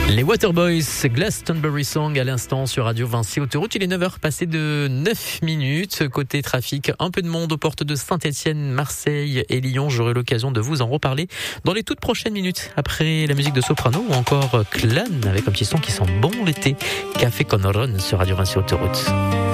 Les Waterboys, Glastonbury Song à l'instant sur Radio Vinci Autoroute. Il est 9h passé de 9 minutes. Côté trafic, un peu de monde aux portes de Saint-Etienne, Marseille et Lyon. J'aurai l'occasion de vous en reparler dans les toutes prochaines minutes. Après la musique de Soprano ou encore Clan avec un petit son qui sent bon l'été. Café con Ron sur Radio Vinci Autoroute.